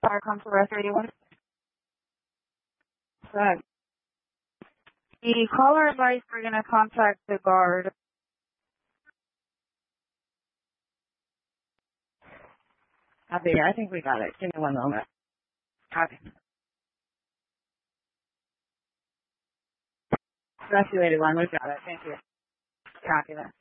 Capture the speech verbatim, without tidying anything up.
Fire Control thirty-one. Good. The caller advised we're going to contact the guard. Copy. I think we got it. Give me one moment. Copy. Rescue eighty-one, we've got it. Thank you. Copy that.